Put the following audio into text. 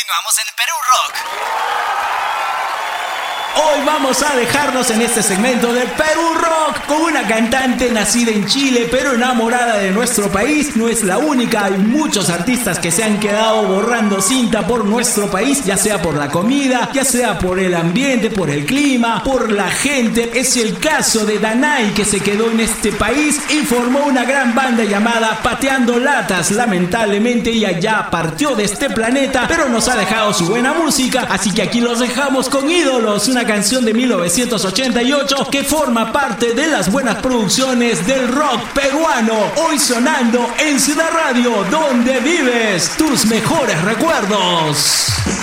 Continuamos en Perú Rock. Hoy vamos a dejarnos en este segmento de Perú Rock con una cantante nacida en Chile pero enamorada de nuestro país. No es la única, hay muchos artistas que se han quedado borrando cinta por nuestro país, ya sea por la comida, ya sea por el ambiente, por el clima, por la gente. Es el caso de Danai, que se quedó en este país y formó una gran banda llamada Pateando Latas. Lamentablemente ella ya partió de este planeta, pero nos ha dejado su buena música, así que aquí los dejamos con Ídolos, una canción de 1988 que forma parte de las buenas producciones del rock peruano. Hoy sonando en Ciudad Radio, donde vives tus mejores recuerdos.